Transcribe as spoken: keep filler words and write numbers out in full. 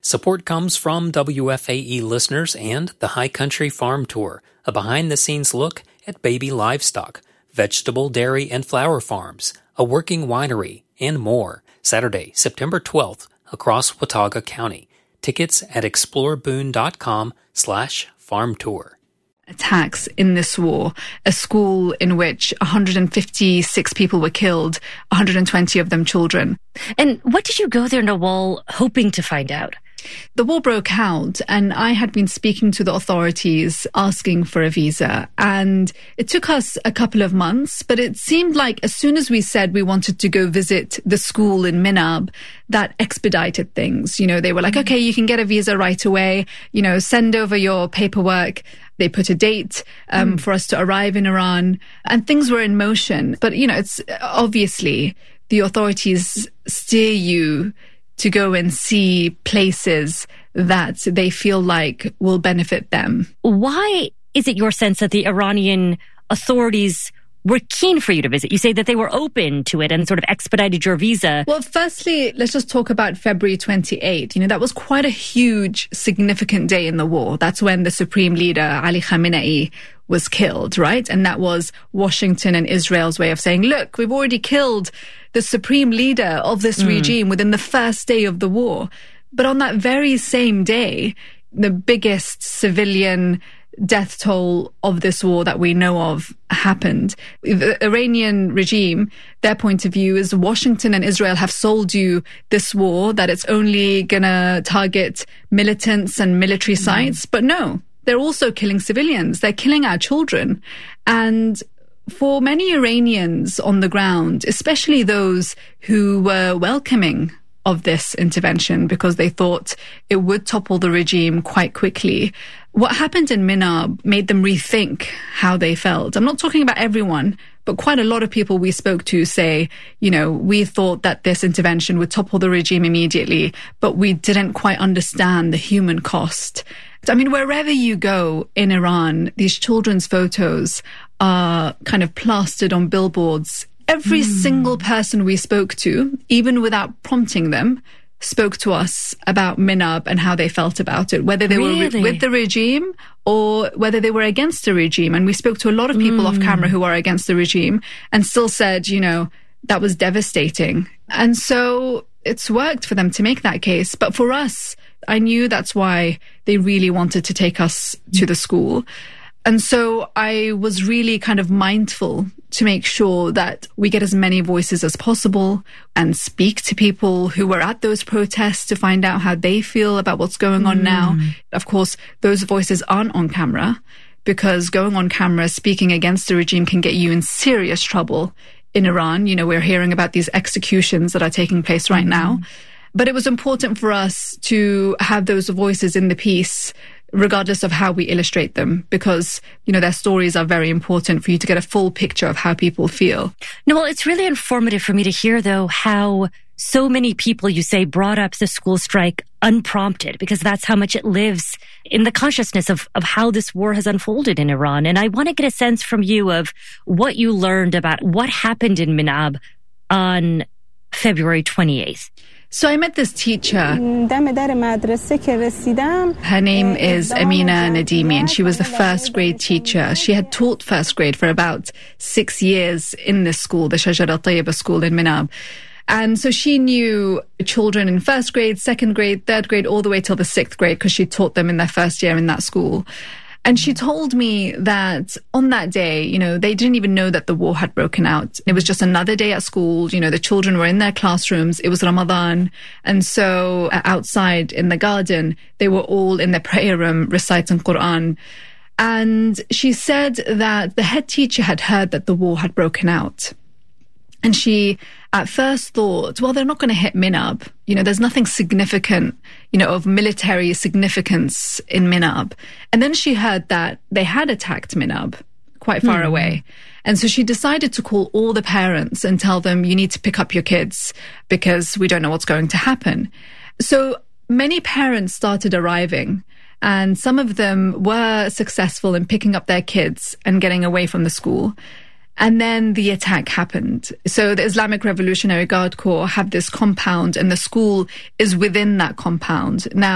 Support comes from W F A E listeners and the High Country Farm Tour, a behind-the-scenes look at baby livestock, vegetable, dairy, and flower farms, a working winery, and more. Saturday, September twelfth, across Watauga County. Tickets at exploreboone.com slash farm tour. Attacks in this war, a school in which one hundred fifty-six people were killed, one hundred twenty of them children. And what did you go there, Nawal, hoping to find out? The war broke out and I had been speaking to the authorities asking for a visa, and it took us a couple of months, but it seemed like as soon as we said we wanted to go visit the school in Minab, that expedited things. You know, they were like, okay, you can get a visa right away, you know, send over your paperwork. They put a date um, mm. for us to arrive in Iran, and things were in motion. But, you know, it's obviously the authorities steer you to go and see places that they feel like will benefit them. Why is it your sense that the Iranian authorities were keen for you to visit? You say that they were open to it and sort of expedited your visa. Well, firstly, let's just talk about February twenty-eighth. You know, that was quite a huge, significant day in the war. That's when the Supreme Leader, Ali Khamenei, was killed, right? And that was Washington and Israel's way of saying, look, we've already killed the Supreme Leader of this mm. regime within the first day of the war. But on that very same day, the biggest civilian death toll of this war that we know of happened. The Iranian regime, their point of view is Washington and Israel have sold you this war, that it's only gonna target militants and military sites. Mm. But no, they're also killing civilians. They're killing our children. And for many Iranians on the ground, especially those who were welcoming of this intervention because they thought it would topple the regime quite quickly, what happened in Minab made them rethink how they felt. I'm not talking about everyone, but quite a lot of people we spoke to say, you know, we thought that this intervention would topple the regime immediately, but we didn't quite understand the human cost. I mean, wherever you go in Iran, these children's photos are kind of plastered on billboards. Every mm. single person we spoke to, even without prompting them, spoke to us about Minab and how they felt about it, whether they really? were re- with the regime or whether they were against the regime. And we spoke to a lot of people mm. off camera who are against the regime and still said, you know, that was devastating. And so it's worked for them to make that case. But for us, I knew that's why they really wanted to take us to the school. And so I was really kind of mindful to make sure that we get as many voices as possible and speak to people who were at those protests to find out how they feel about what's going on mm. now. Of course, those voices aren't on camera because going on camera speaking against the regime can get you in serious trouble in Iran. You know, we're hearing about these executions that are taking place right mm. now. But it was important for us to have those voices in the piece, regardless of how we illustrate them, because, you know, their stories are very important for you to get a full picture of how people feel. No, well, it's really informative for me to hear, though, how so many people, you say, brought up the school strike unprompted, because that's how much it lives in the consciousness of, of how this war has unfolded in Iran. And I want to get a sense from you of what you learned about what happened in Minab on February twenty-eighth. So I met this teacher. Her name is Amina Nadimi, and she was the first grade teacher. She had taught first grade for about six years in this school, the Shajara Tayyiba school in Minab. And so she knew children in first grade, second grade, third grade, all the way till the sixth grade, because she taught them in their first year in that school. And she told me that on that day, you know, they didn't even know that the war had broken out. It was just another day at school. You know, the children were in their classrooms. It was Ramadan. And so outside in the garden, they were all in their prayer room reciting Quran. And she said that the head teacher had heard that the war had broken out. And she at first thought, well, they're not going to hit Minab. You know, there's nothing significant, you know, of military significance in Minab. And then she heard that they had attacked Minab quite far mm. away. And so she decided to call all the parents and tell them, you need to pick up your kids because we don't know what's going to happen. So many parents started arriving, and some of them were successful in picking up their kids and getting away from the school. And then the attack happened. So the Islamic Revolutionary Guard Corps have this compound, and the school is within that compound. Now,